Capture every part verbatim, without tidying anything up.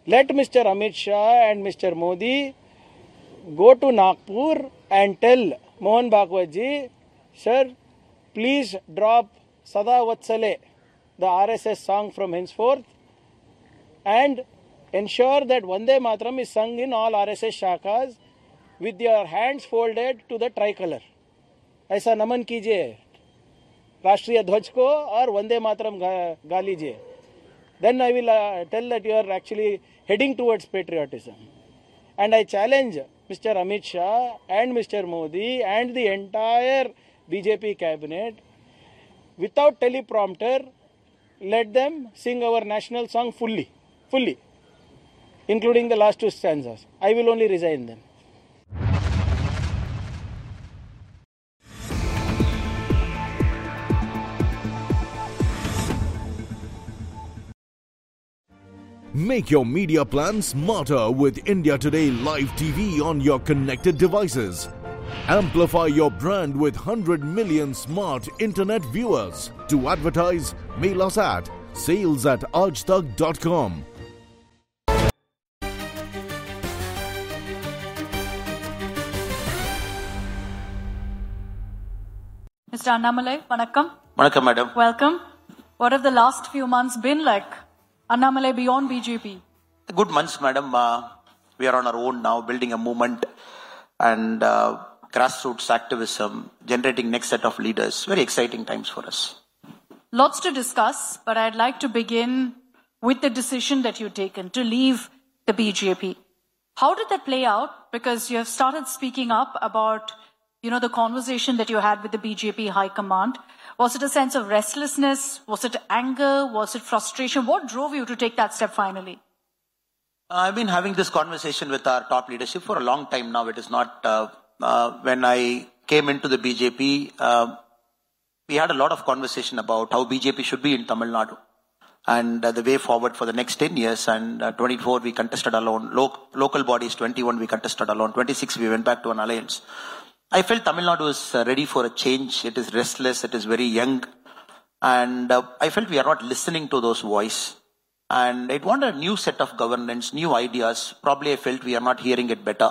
Let Mister Amit Shah and Mister Modi go to Nagpur and tell Mohan Bhagwat ji, sir, please drop Sada Vatsale, the R S S song from henceforth, and ensure that Vande Mataram is sung in all R S S shakas with your hands folded to the tricolor. ऐसा नमन कीजिए राष्ट्रीय ध्वज को और वंदे मातरम गा लीजिए. Then I will uh, tell that you are actually heading towards patriotism. And I challenge Mister Amit Shah and Mister Modi and the entire B J P cabinet, without teleprompter, let them sing our national song fully, fully, including the last two stanzas. I will only resign them. Make your media plan smarter with India Today Live T V on your connected devices. Amplify your brand with one hundred million smart internet viewers. To advertise, mail us at sales at aajtak dot com. Mister Annamalai, vanakkam. Vanakkam, madam. Welcome. What have the last few months been like? Annamalai beyond B J P. Good months, madam. Uh, we are on our own now, building a movement and uh, grassroots activism, generating next set of leaders. Very exciting times for us. Lots to discuss, but I'd like to begin with the decision that you've taken to leave the B J P. How did that play out? Because you have started speaking up about, you know, the conversation that you had with the B J P High Command. Was it a sense of restlessness? Was it anger? Was it frustration? What drove you to take that step finally? I've been having this conversation with our top leadership for a long time now. It is not, uh, uh, when I came into the B J P, uh, we had a lot of conversation about how B J P should be in Tamil Nadu and uh, the way forward for the next ten years. And uh, twenty-four, we contested alone. Lo- local bodies, twenty-one, we contested alone. twenty-six, we went back to an alliance. I felt Tamil Nadu is uh, ready for a change. It is restless. It is very young. And uh, I felt we are not listening to those voices. And it wanted a new set of governance, new ideas. Probably I felt we are not hearing it better.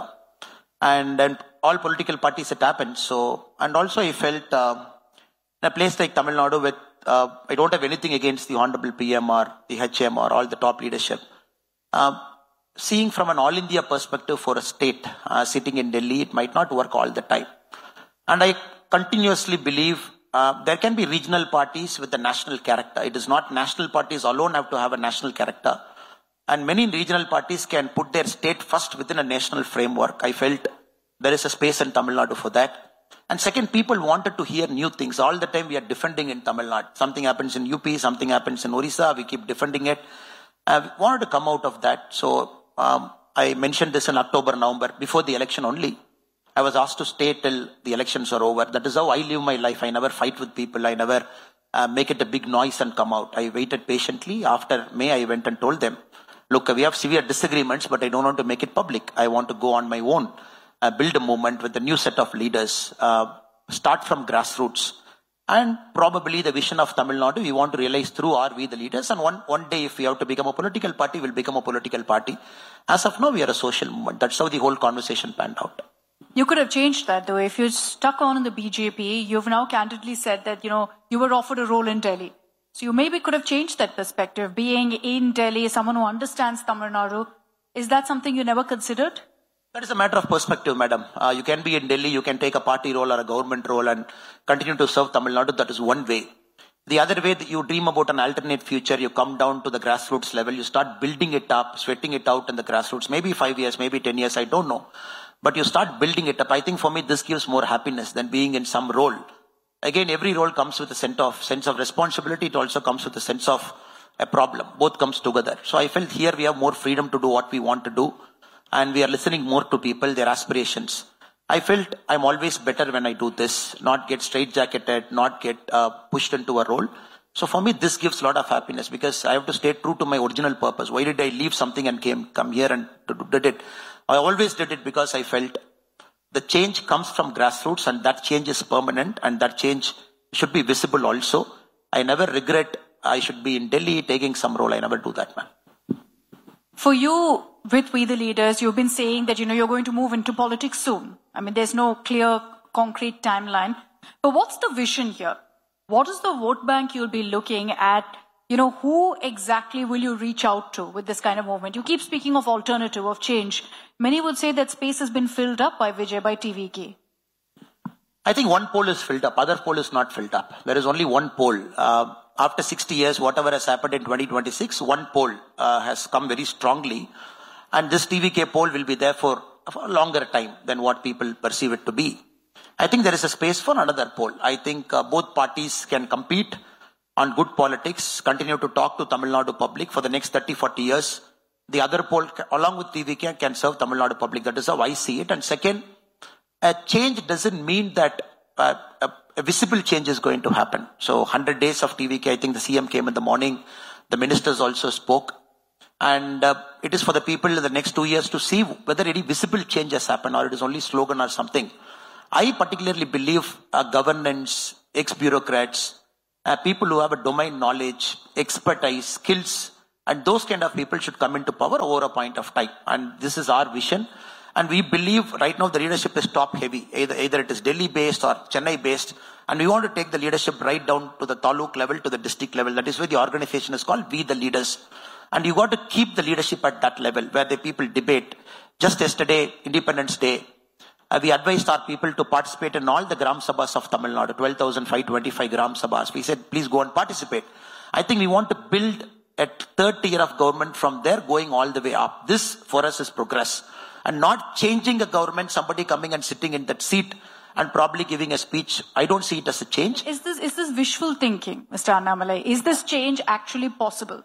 And then all political parties it happened. So, and also I felt uh, in a place like Tamil Nadu with, uh, I don't have anything against the Honorable P M or the H M or all the top leadership. Uh, Seeing from an all-India perspective for a state uh, sitting in Delhi, it might not work all the time. And I continuously believe uh, there can be regional parties with a national character. It is not national parties alone have to have a national character. And many regional parties can put their state first within a national framework. I felt there is a space in Tamil Nadu for that. And second, people wanted to hear new things. All the time we are defending in Tamil Nadu. Something happens in U P, something happens in Orissa, we keep defending it. I uh, wanted to come out of that. So, Um, I mentioned this in October, November, before the election only. I was asked to stay till the elections are over. That is how I live my life. I never fight with people. I never uh, make it a big noise and come out. I waited patiently. After May, I went and told them, look, we have severe disagreements, but I don't want to make it public. I want to go on my own, uh, build a movement with a new set of leaders, uh, start from grassroots. And probably the vision of Tamil Nadu, we want to realize through are we the leaders. And one, one day, if we have to become a political party, we'll become a political party. As of now, we are a social movement. That's how the whole conversation panned out. You could have changed that, though. If you're stuck on in the B J P, you've now candidly said that, you know, you were offered a role in Delhi. So you maybe could have changed that perspective. Being in Delhi, someone who understands Tamil Nadu, is that something you never considered? That is a matter of perspective, madam. Uh, you can be in Delhi, you can take a party role or a government role and continue to serve Tamil Nadu. That is one way. The other way, that you dream about an alternate future, you come down to the grassroots level, you start building it up, sweating it out in the grassroots. Maybe five years, maybe ten years, I don't know. But you start building it up. I think for me, this gives more happiness than being in some role. Again, every role comes with a sense of, sense of responsibility. It also comes with a sense of a problem. Both comes together. So I felt here we have more freedom to do what we want to do. And we are listening more to people, their aspirations. I felt I'm always better when I do this, not get straitjacketed, not get uh, pushed into a role. So for me, this gives a lot of happiness because I have to stay true to my original purpose. Why did I leave something and came come here and did it? I always did it because I felt the change comes from grassroots and that change is permanent and that change should be visible also. I never regret I should be in Delhi taking some role. I never do that, man. For you, with We the Leaders, you've been saying that, you know, you're going to move into politics soon. I mean, there's no clear, concrete timeline. But what's the vision here? What is the vote bank you'll be looking at? You know, who exactly will you reach out to with this kind of movement? You keep speaking of alternative, of change. Many would say that space has been filled up by Vijay, by T V K. I think one poll is filled up, other poll is not filled up. There is only one poll. Uh, after sixty years, whatever has happened in twenty twenty-six, one poll uh, has come very strongly. And this T V K poll will be there for, for a longer time than what people perceive it to be. I think there is a space for another poll. I think uh, both parties can compete on good politics, continue to talk to Tamil Nadu public for the next thirty, forty years. The other poll, along with T V K, can serve Tamil Nadu public. That is how I see it. And second, a change doesn't mean that uh, a, a visible change is going to happen. So one hundred days of T V K, I think the C M came in the morning. The ministers also spoke. And uh, it is for the people in the next two years to see whether any visible change has happened or it is only slogan or something. I particularly believe uh, governance, ex-bureaucrats, uh, people who have a domain knowledge, expertise, skills, and those kind of people should come into power over a point of time. And this is our vision. And we believe right now the leadership is top heavy. Either, either it is Delhi based or Chennai based. And we want to take the leadership right down to the taluk level, to the district level. That is why the organization is called We the Leaders. And you got to keep the leadership at that level where the people debate. Just yesterday, Independence Day, uh, we advised our people to participate in all the Gram Sabhas of Tamil Nadu, twelve thousand five hundred twenty-five Gram Sabhas. We said, please go and participate. I think we want to build a third tier of government from there going all the way up. This for us is progress. And not changing a government, somebody coming and sitting in that seat and probably giving a speech. I don't see it as a change. Is this, is this wishful thinking, Mister Annamalai? Is this change actually possible?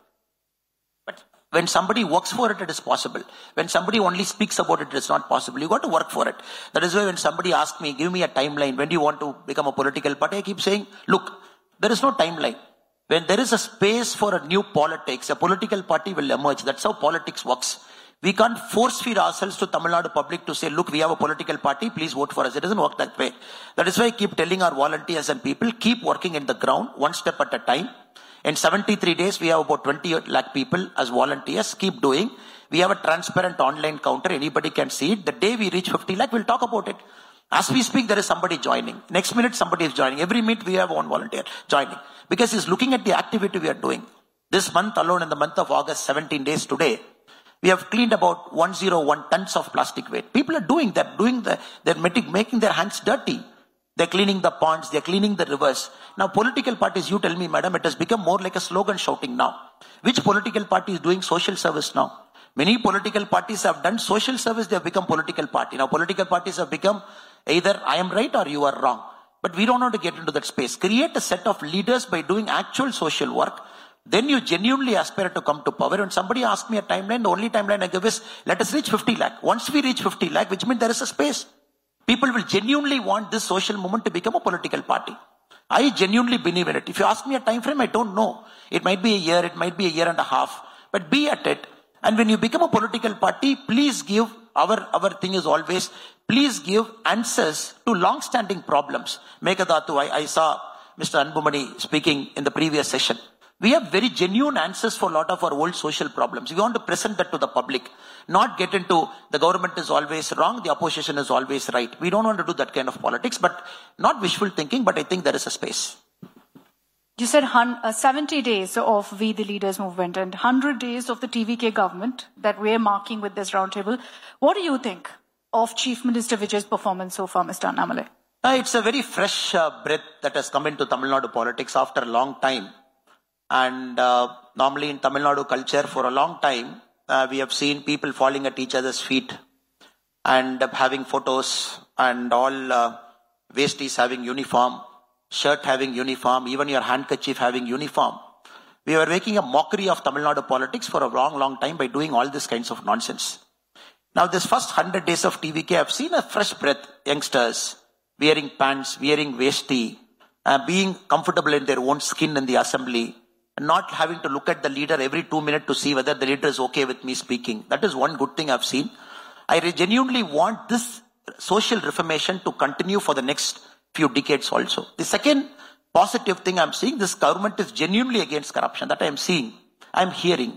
But when somebody works for it, it is possible. When somebody only speaks about it, it is not possible. You got to work for it. That is why when somebody asks me, give me a timeline, when do you want to become a political party? I keep saying, look, there is no timeline. When there is a space for a new politics, a political party will emerge. That's how politics works. We can't force feed ourselves to Tamil Nadu public to say, look, we have a political party, please vote for us. It doesn't work that way. That is why I keep telling our volunteers and people, keep working in the ground, one step at a time. In seventy-three days, we have about twenty lakh people as volunteers. Keep doing. We have a transparent online counter. Anybody can see it. The day we reach fifty lakh, we'll talk about it. As we speak, there is somebody joining. Next minute, somebody is joining. Every minute, we have one volunteer joining. Because he's looking at the activity we are doing. This month alone, in the month of August, seventeen days today, we have cleaned about one hundred one tons of plastic waste. People are doing that, doing the, they're making their hands dirty. They're cleaning the ponds, they're cleaning the rivers. Now, political parties, you tell me, madam, it has become more like a slogan shouting now. Which political party is doing social service now? Many political parties have done social service, they have become political party. Now, political parties have become either I am right or you are wrong. But we don't want to get into that space. Create a set of leaders by doing actual social work. Then you genuinely aspire to come to power. When somebody asks me a timeline, the only timeline I give is, let us reach fifty lakh. Once we reach fifty lakh, which means there is a space. People will genuinely want this social movement to become a political party. I genuinely believe in it. If you ask me a time frame, I don't know. It might be a year, it might be a year and a half. But be at it. And when you become a political party, please give, our, our thing is always, please give answers to long-standing problems. Meghadatu, I, I saw Mister Anbumani speaking in the previous session. We have very genuine answers for a lot of our old social problems. We want to present that to the public. Not get into the government is always wrong, the opposition is always right. We don't want to do that kind of politics, but not wishful thinking, but I think there is a space. You said seventy days of We the Leaders movement and one hundred days of the T V K government that we're marking with this roundtable. What do you think of Chief Minister Vijay's performance so far, Mister Annamalai? Uh, it's a very fresh uh, breath that has come into Tamil Nadu politics after a long time. And uh, normally in Tamil Nadu culture, for a long time, uh, we have seen people falling at each other's feet and uh, having photos and all uh, vesties having uniform, shirt having uniform, even your handkerchief having uniform. We were making a mockery of Tamil Nadu politics for a long, long time by doing all these kinds of nonsense. Now, this first one hundred days of T V K, I've seen a fresh breath, youngsters wearing pants, wearing vesti, uh, being comfortable in their own skin in the assembly, not having to look at the leader every two minutes to see whether the leader is okay with me speaking. That is one good thing I've seen. I genuinely want this social reformation to continue for the next few decades also. The second positive thing I'm seeing, this government is genuinely against corruption. That I'm seeing, I'm hearing.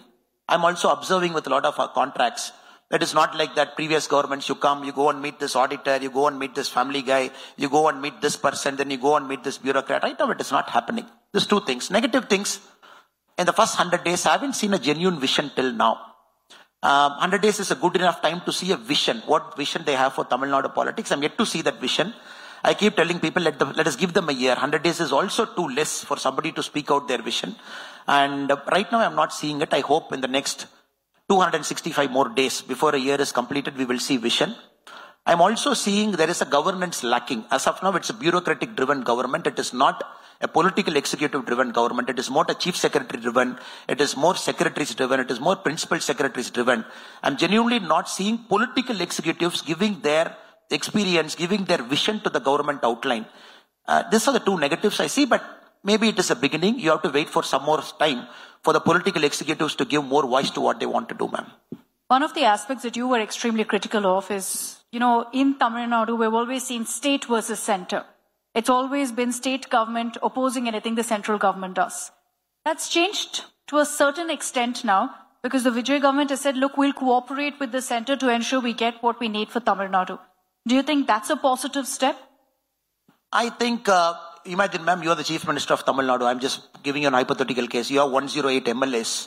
I'm also observing with a lot of our contracts. It is not like that previous governments, you come, you go and meet this auditor, you go and meet this family guy, you go and meet this person, then you go and meet this bureaucrat. Right now it is not happening. There's two things. Negative things. In the first one hundred days, I haven't seen a genuine vision till now. Um, one hundred days is a good enough time to see a vision. What vision they have for Tamil Nadu politics. I'm yet to see that vision. I keep telling people, let, them, let us give them a year. one hundred days is also too less for somebody to speak out their vision. And uh, right now I'm not seeing it. I hope in the next two hundred sixty-five more days before a year is completed, we will see vision. I'm also seeing there is a governance lacking. As of now, it's a bureaucratic driven government. It is not a political executive driven government. It is more a chief secretary driven. It is more secretaries driven. It is more principal secretaries driven. I'm genuinely not seeing political executives giving their experience, giving their vision to the government outline. Uh, these are the two negatives I see, but maybe it is a beginning. You have to wait for some more time for the political executives to give more voice to what they want to do, ma'am. One of the aspects that you were extremely critical of is, you know, in Tamil Nadu, we've always seen state versus center. It's always been state government opposing anything the central government does. That's changed to a certain extent now, because the Vijay government has said, look, we'll cooperate with the center to ensure we get what we need for Tamil Nadu. Do you think that's a positive step? I think, uh, imagine, ma'am, you are the Chief Minister of Tamil Nadu. I'm just giving you an hypothetical case. You have one hundred eight M L As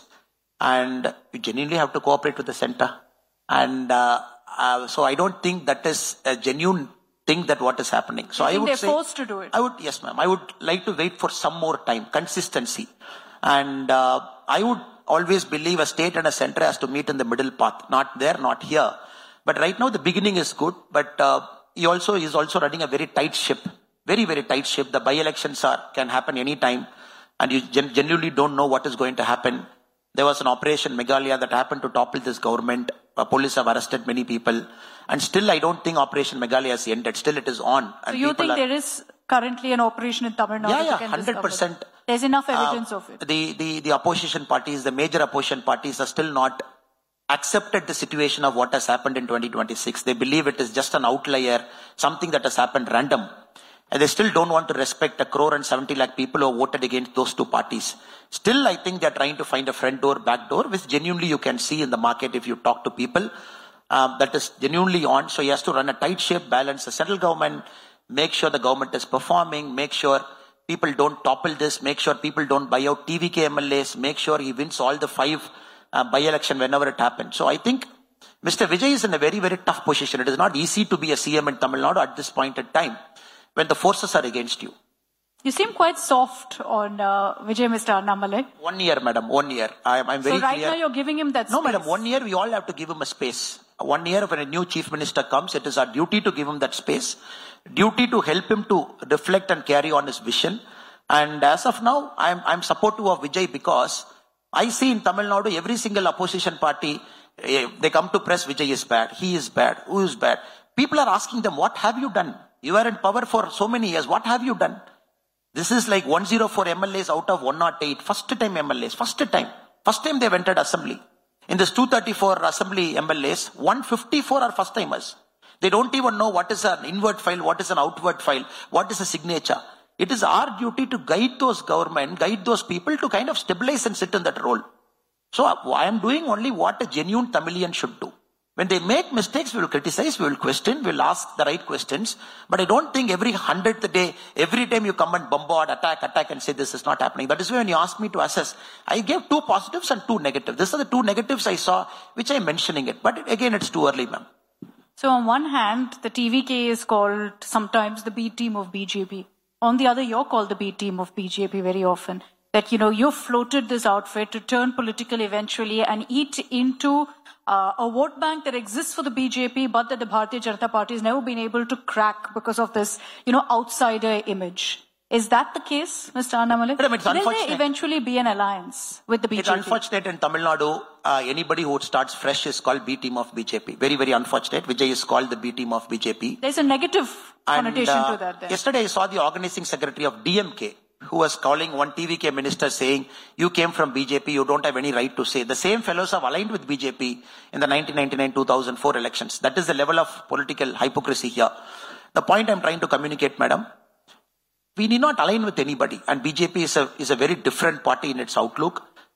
and you genuinely have to cooperate with the center. And uh, uh, so I don't think that is a genuine thing that what is happening. So you I think would they're say, forced to do it? I would, yes, ma'am. I would like to wait for some more time, consistency. And uh, I would always believe a state and a center has to meet in the middle path. Not there, not here. But right now the beginning is good, but uh, he also is also running a very tight ship. Very, very tight ship. The by-elections are can happen anytime, and you gen- genuinely don't know what is going to happen. There was an operation Meghalaya that happened to topple this government. Uh, police have arrested many people, and still I don't think Operation Meghalaya has ended. Still it is on. So you think are, there is currently an operation in Tamil Nadu? Yeah, yeah, one hundred percent. There's enough evidence uh, of it. The, the, the opposition parties, the major opposition parties are still not accepted the situation of what has happened in twenty twenty-six. They believe it is just an outlier, something that has happened random. And they still don't want to respect a crore and seventy lakh people who voted against those two parties. Still, I think they're trying to find a front door, back door, which genuinely you can see in the market if you talk to people. Um, that is genuinely on. So he has to run a tight ship, balance the central government, make sure the government is performing, make sure people don't topple this, make sure people don't buy out T V K M L As, make sure he wins all the five uh, by-election whenever it happens. So I think Mister Vijay is in a very, very tough position. It is not easy to be a C M in Tamil Nadu at this point in time, when the forces are against you. You seem quite soft on uh, Vijay, Mister Annamalai. One year, madam, one year. I, I'm very So right clear. now you're giving him that No, space. madam, one year we all have to give him a space. One year when a new chief minister comes, it is our duty to give him that space. Duty to help him to reflect and carry on his vision. And as of now, I'm, I'm supportive of Vijay because I see in Tamil Nadu, every single opposition party, they come to press, Vijay is bad, he is bad, who is bad. People are asking them, what have you done? You are in power for so many years, what have you done? This is like one hundred four M L As out of one hundred eight, first time M L As, first time. First time they've entered assembly. In this two hundred thirty-four assembly M L As, one hundred fifty-four are first timers. They don't even know what is an inward file, what is an outward file, what is a signature. It is our duty to guide those government, guide those people to kind of stabilize and sit in that role. So I am doing only what a genuine Tamilian should do. When they make mistakes, we will criticize, we will question, we will ask the right questions. But I don't think every hundredth day, every time you come and bombard, attack, attack and say this is not happening. That is why when you ask me to assess, I gave two positives and two negatives. These are the two negatives I saw, which I am mentioning it. But again, it's too early, ma'am. So on one hand, the T V K is called sometimes the B team of B J P. On the other, you're called the B team of B J P very often. That, you know, you floated this outfit to turn political eventually and eat into uh, a vote bank that exists for the B J P, but that the Bharatiya Janata Party has never been able to crack because of this, you know, outsider image. Is that the case, Mister Annamalai? Madam, it's Will unfortunate. there eventually be an alliance with the B J P? It's unfortunate in Tamil Nadu, uh, anybody who starts fresh is called B team of B J P. Very, very unfortunate. Vijay is called the B team of B J P. There's a negative connotation and, uh, to that then. Yesterday I saw the organizing secretary of D M K who was calling one T V K minister saying, you came from B J P, you don't have any right to say. The same fellows have aligned with B J P in the nineteen ninety-nine two thousand four elections. That is the level of political hypocrisy here. The point I'm trying to communicate, madam, we need not align with anybody. And B J P is a, is a very different party in its outlook.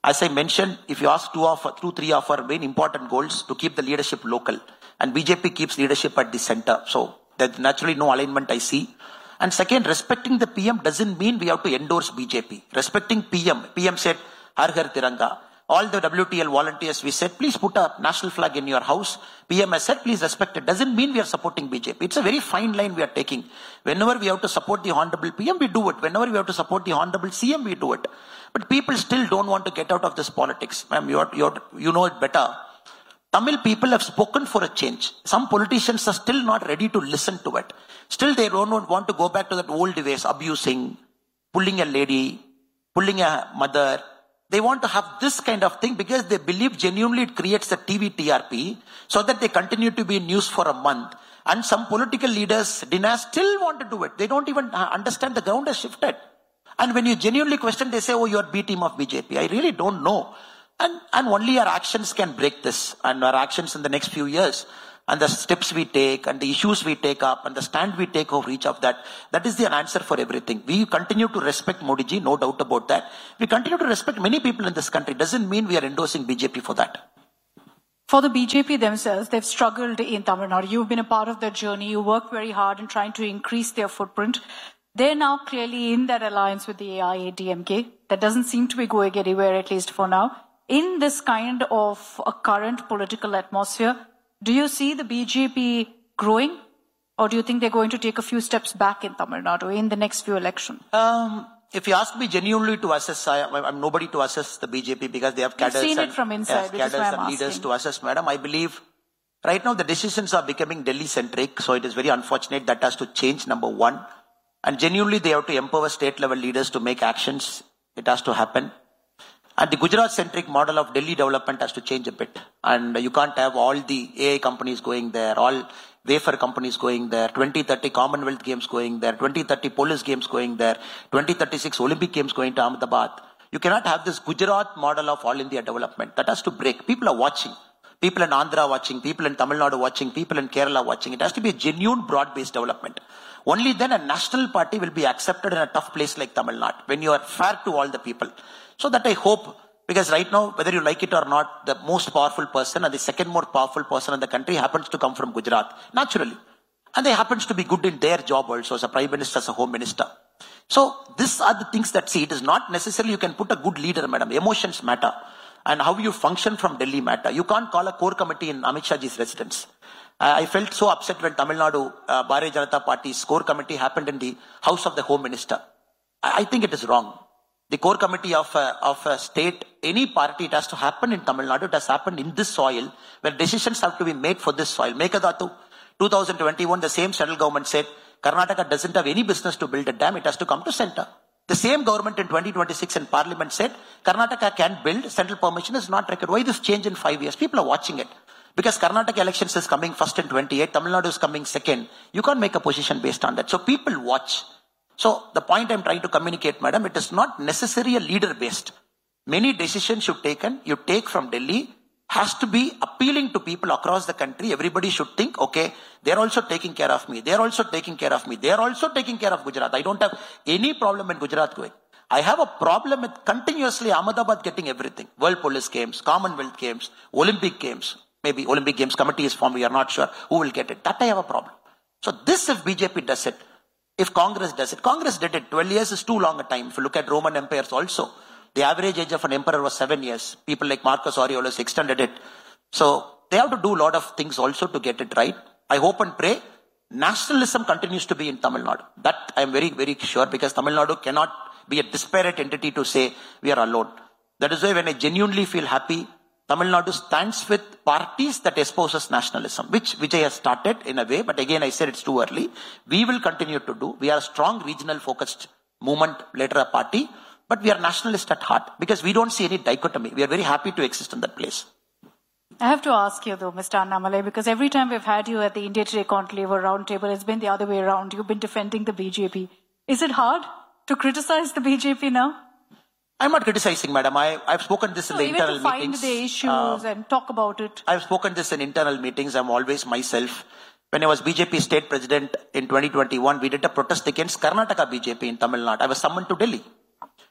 As I mentioned, if you ask two of two, three of our main important goals to keep the leadership local, and B J P keeps leadership at the center. So there's naturally no alignment I see. And second, respecting the P M doesn't mean we have to endorse B J P. Respecting P M, P M said, Har Ghar Tiranga. All the W T L volunteers, we said, please put a national flag in your house. P M has said, please respect it. Doesn't mean we are supporting B J P. It's a very fine line we are taking. Whenever we have to support the Honorable P M, we do it. Whenever we have to support the Honorable C M, we do it. But people still don't want to get out of this politics. Ma'am, you're, you're, you know it better. Tamil people have spoken for a change. Some politicians are still not ready to listen to it. Still they don't want to go back to that old ways, abusing, pulling a lady, pulling a mother. They want to have this kind of thing because they believe genuinely it creates a T V T R P so that they continue to be in news for a month. And some political leaders, Dinesh, still want to do it. They don't even understand the ground has shifted. And when you genuinely question, they say, oh, you're B team of B J P. I really don't know. And, and only our actions can break this. And our actions in the next few years, and the steps we take, and the issues we take up, and the stand we take over each of that, that is the answer for everything. We continue to respect Modi ji, no doubt about that. We continue to respect many people in this country. Doesn't mean we are endorsing B J P for that. For the B J P themselves, they've struggled in Tamil Nadu. You've been a part of their journey. You worked very hard in trying to increase their footprint. They're now clearly in that alliance with the A I A D M K. That doesn't seem to be going anywhere, at least for now. In this kind of a current political atmosphere, do you see the B J P growing? Or do you think they're going to take a few steps back in Tamil Nadu in the next few elections? Um, if you ask me genuinely to assess, I, I'm nobody to assess the B J P because they have cadres You've seen and, it from inside, yes, which is cadres why I'm and leaders asking. to assess, madam. I believe right now the decisions are becoming Delhi-centric, so it is very unfortunate that has to change, number one. And genuinely they have to empower state-level leaders to make actions. It has to happen. And the Gujarat-centric model of Delhi development has to change a bit. And you can't have all the A I companies going there, all wafer companies going there, twenty thirty Commonwealth Games going there, twenty thirty Police Games going there, twenty thirty-six Olympic Games going to Ahmedabad. You cannot have this Gujarat model of all India development. That has to break. People are watching. People in Andhra watching, people in Tamil Nadu watching, people in Kerala watching. It has to be a genuine broad-based development. Only then a national party will be accepted in a tough place like Tamil Nadu, when you are fair to all the people. So that I hope, because right now, whether you like it or not, the most powerful person and the second most powerful person in the country happens to come from Gujarat, naturally. And they happens to be good in their job also, as a prime minister, as a home minister. So these are the things that, see, it is not necessarily you can put a good leader, madam. Emotions matter. And how you function from Delhi matter. You can't call a core committee in Amit Shah ji's residence. Uh, I felt so upset when Tamil Nadu uh, Bharatiya Janata Party's core committee happened in the house of the home minister. I, I think it is wrong. The core committee of a, of a state, any party, it has to happen in Tamil Nadu. It has happened in this soil, where decisions have to be made for this soil. Mekadatu, twenty twenty-one, the same central government said, Karnataka doesn't have any business to build a dam. It has to come to center. The same government in twenty twenty-six in parliament said, Karnataka can build, central permission is not required. Why this change in five years? People are watching it. Because Karnataka elections is coming first in twenty-eight, Tamil Nadu is coming second. You can't make a position based on that. So people watch. So the point I'm trying to communicate, madam, it is not necessarily a leader based. Many decisions you've taken, you take from Delhi, has to be appealing to people across the country. Everybody should think, okay, they're also taking care of me. They're also taking care of me. They're also taking care of Gujarat. I don't have any problem in Gujarat going. I have a problem with continuously Ahmedabad getting everything. World Police Games, Commonwealth Games, Olympic Games. Maybe Olympic Games committee is formed. We are not sure who will get it. That I have a problem. So this, if B J P does it, if Congress does it, Congress did it. twelve years is too long a time. If you look at Roman empires also, the average age of an emperor was seven years. People like Marcus Aurelius extended it. So they have to do a lot of things also to get it right. I hope and pray nationalism continues to be in Tamil Nadu. That I am very, very sure, because Tamil Nadu cannot be a disparate entity to say we are alone. That is why when I genuinely feel happy, Tamil Nadu stands with parties that espouses nationalism, which Vijay has started in a way, but again I said it's too early. We will continue to do. We are a strong regional focused movement, later a party, but we are nationalist at heart because we don't see any dichotomy. We are very happy to exist in that place. I have to ask you though, Mister Annamalai, because every time we've had you at the India Today Conclave Roundtable, it's been the other way around. You've been defending the B J P. Is it hard to criticize the B J P now? I'm not criticizing, madam. I, I've spoken this so in the internal even to find meetings. the issues uh, and talk about it. I've spoken this in internal meetings. I'm always myself. When I was B J P state president in twenty twenty-one, we did a protest against Karnataka B J P in Tamil Nadu. I was summoned to Delhi.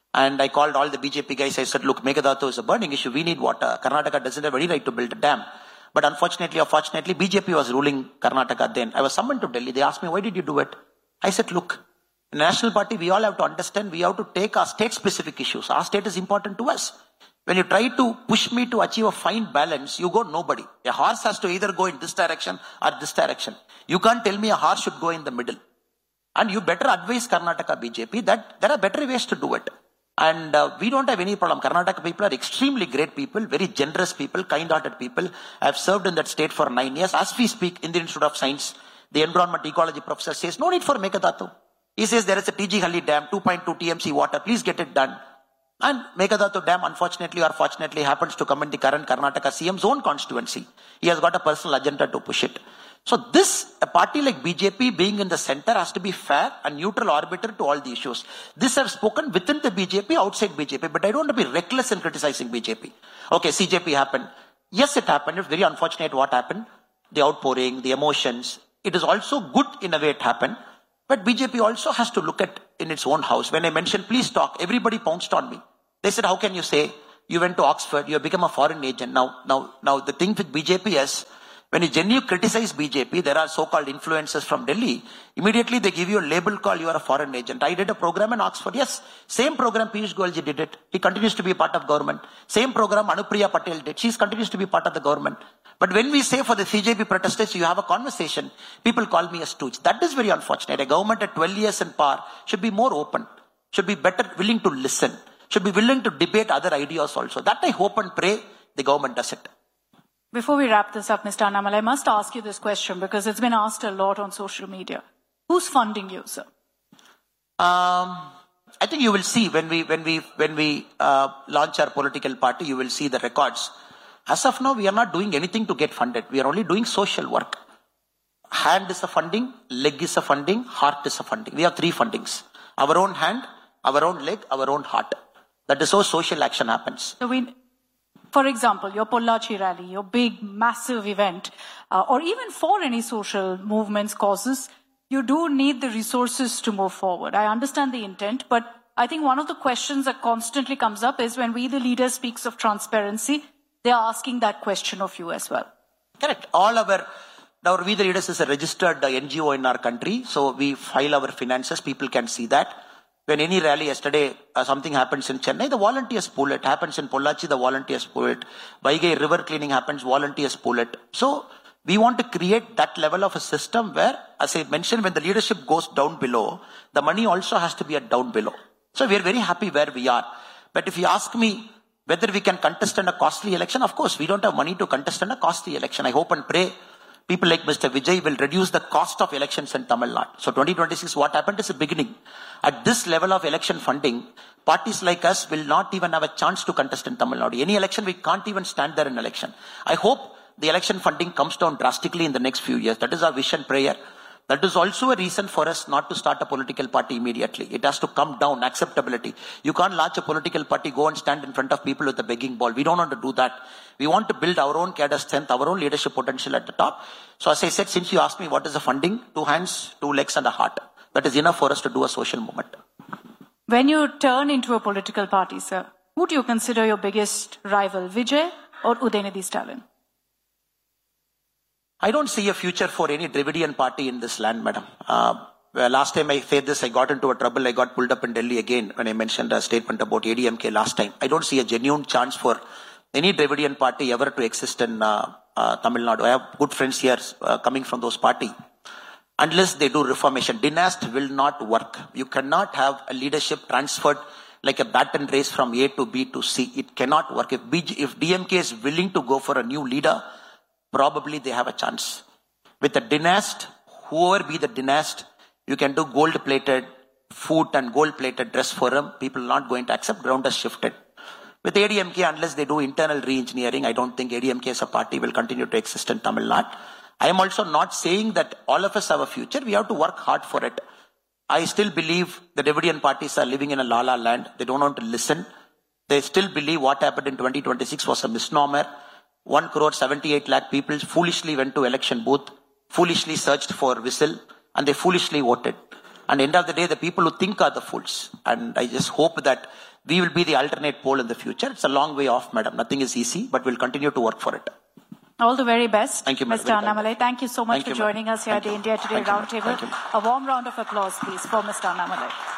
And I called all the B J P guys. I said, look, Meghadattu is a burning issue. We need water. Karnataka doesn't have any right to build a dam. But unfortunately or fortunately, B J P was ruling Karnataka then. I was summoned to Delhi. They asked me, why did you do it? I said, look, in the National Party, we all have to understand, we have to take our state-specific issues. Our state is important to us. When you try to push me to achieve a fine balance, you go nobody. A horse has to either go in this direction or this direction. You can't tell me a horse should go in the middle. And you better advise Karnataka B J P that there are better ways to do it. And uh, we don't have any problem. Karnataka people are extremely great people, very generous people, kind-hearted people. I have served in that state for nine years. As we speak, in the Institute of Science, the environment ecology professor says, no need for Meghadattu. He says there is a T G Halli dam, two point two T M C water, please get it done. And Meghadattu dam, unfortunately or fortunately, happens to come in the current Karnataka C M's own constituency. He has got a personal agenda to push it. So this, a party like B J P being in the center has to be fair and neutral arbiter to all the issues. This I've spoken within the B J P, outside B J P, but I don't want to be reckless in criticizing B J P. Okay, C J P happened. Yes, it happened. It's very unfortunate what happened. The outpouring, the emotions. It is also good in a way it happened. But B J P also has to look at in its own house. When I mentioned, please talk, everybody pounced on me. They said, how can you say you went to Oxford, you have become a foreign agent. Now, now, now the thing with B J P is, when you genuinely criticize B J P, there are so-called influencers from Delhi. Immediately they give you a label called you are a foreign agent. I did a program in Oxford. Yes, same program Piyush Goyalji did it. He continues to be a part of government. Same program Anupriya Patel did. She continues to be part of the government. But when we say for the C J P protesters, you have a conversation, people call me a stooge. That is very unfortunate. A government at twelve years in power should be more open, should be better willing to listen, should be willing to debate other ideas also. That I hope and pray the government does it. Before we wrap this up, Mister Annamalai, I must ask you this question because it's been asked a lot on social media. Who's funding you, sir? Um, I think you will see when we when we when we uh, launch our political party, you will see the records. As of now, we are not doing anything to get funded. We are only doing social work. Hand is a funding, leg is a funding, heart is a funding. We have three fundings: our own hand, our own leg, our own heart. That is how social action happens. So we. For example, your Pollachi rally, your big, massive event, uh, or even for any social movements, causes, you do need the resources to move forward. I understand the intent, but I think one of the questions that constantly comes up is when we, the leaders, speaks of transparency, they are asking that question of you as well. Correct. All our, our We the Leaders is a registered uh, N G O in our country, so we file our finances, people can see that. When any rally yesterday, uh, something happens in Chennai, the volunteers pull it. Happens in Pollachi, the volunteers pull it. Vaigai river cleaning happens, volunteers pull it. So we want to create that level of a system where, as I mentioned, when the leadership goes down below, the money also has to be at down below. So we are very happy where we are. But if you ask me whether we can contest in a costly election, of course, we don't have money to contest in a costly election. I hope and pray people like Mister Vijay will reduce the cost of elections in Tamil Nadu. So twenty twenty-six, what happened is a beginning. At this level of election funding, parties like us will not even have a chance to contest in Tamil Nadu. Any election, we can't even stand there in election. I hope the election funding comes down drastically in the next few years. That is our vision prayer. That is also a reason for us not to start a political party immediately. It has to come down, acceptability. You can't launch a political party, go and stand in front of people with a begging ball. We don't want to do that. We want to build our own cadre strength, our own leadership potential at the top. So as I said, since you asked me what is the funding, two hands, two legs and a heart. That is enough for us to do a social movement. When you turn into a political party, sir, who do you consider your biggest rival, Vijay or Udayanidhi Stalin? I don't see a future for any Dravidian party in this land, madam. Uh, well, last time I said this, I got into a trouble. I got pulled up in Delhi again when I mentioned a statement about A D M K last time. I don't see a genuine chance for any Dravidian party ever to exist in uh, uh, Tamil Nadu. I have good friends here uh, coming from those parties. Unless they do reformation, dynasty will not work. You cannot have a leadership transferred like a baton race from A to B to C. It cannot work. If, B, if D M K is willing to go for a new leader, probably they have a chance. With a dynasty, whoever be the dynasty, you can do gold-plated food and gold-plated dress for them. People are not going to accept. Ground has shifted. With A D M K, unless they do internal re-engineering, I don't think A D M K as a party will continue to exist in Tamil Nadu. I am also not saying that all of us have a future. We have to work hard for it. I still believe the Dravidian parties are living in a la-la land. They don't want to listen. They still believe what happened in twenty twenty-six was a misnomer. One crore seventy-eight lakh people foolishly went to election booth, foolishly searched for whistle, and they foolishly voted. And at the end of the day, the people who think are the fools. And I just hope that we will be the alternate pole in the future. It's a long way off, madam. Nothing is easy, but we'll continue to work for it. All the very best. Thank you, Mister Annamalai. Thank you so much Thank for you, joining us here Thank at the you. India Today Thank you, Roundtable. A warm round of applause, please, for Mister Annamalai.